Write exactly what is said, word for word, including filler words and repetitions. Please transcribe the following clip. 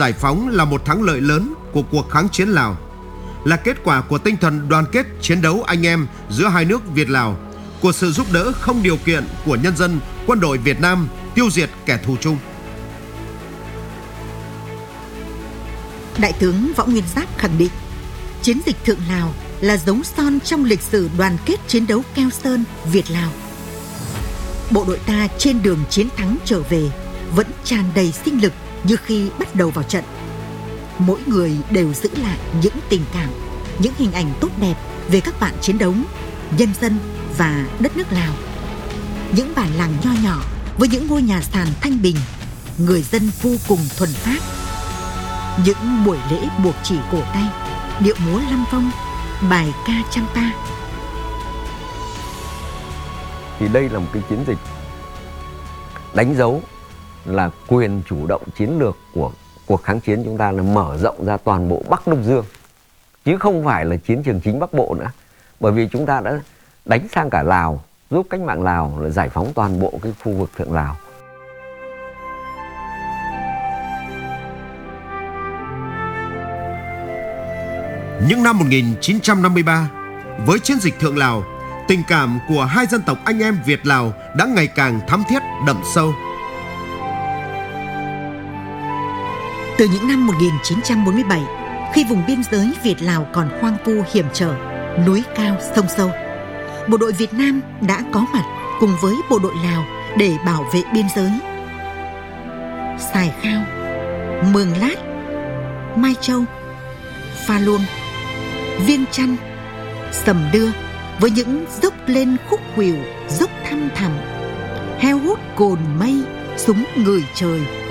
giải phóng là một thắng lợi lớn của cuộc kháng chiến Lào, là kết quả của tinh thần đoàn kết chiến đấu anh em giữa hai nước Việt-Lào, của sự giúp đỡ không điều kiện của nhân dân quân đội Việt Nam tiêu diệt kẻ thù chung. Đại tướng Võ Nguyên Giáp khẳng định, chiến dịch Thượng Lào là dấu son trong lịch sử đoàn kết chiến đấu keo sơn Việt-Lào. Bộ đội ta trên đường chiến thắng trở về vẫn tràn đầy sinh lực như khi bắt đầu vào trận. Mỗi người đều giữ lại những tình cảm, những hình ảnh tốt đẹp về các bạn chiến đấu, nhân dân và đất nước Lào. Những bản làng nho nhỏ với những ngôi nhà sàn thanh bình, người dân vô cùng thuần phác. Những buổi lễ buộc chỉ cổ tay, điệu múa Lăng Vong, bài ca Champa. Thì đây là một cái chiến dịch đánh dấu là quyền chủ động chiến lược của cuộc kháng chiến chúng ta là mở rộng ra toàn bộ Bắc Đông Dương, chứ không phải là chiến trường chính Bắc Bộ nữa. Bởi vì chúng ta đã đánh sang cả Lào, giúp cách mạng Lào là giải phóng toàn bộ cái khu vực Thượng Lào. Những năm một nghìn chín trăm năm mươi ba, với chiến dịch Thượng Lào, tình cảm của hai dân tộc anh em Việt-Lào đã ngày càng thắm thiết đậm sâu. Từ những năm một nghìn chín trăm bốn mươi bảy, khi vùng biên giới Việt-Lào còn hoang vu hiểm trở, núi cao sông sâu, bộ đội Việt Nam đã có mặt cùng với bộ đội Lào để bảo vệ biên giới. Sài Khao, Mường Lát, Mai Châu, Pha Luông, Viêng Chăn, Sầm Đưa với những dốc lên khúc khuỷu, dốc thăm thẳm, heo hút cồn mây, súng người trời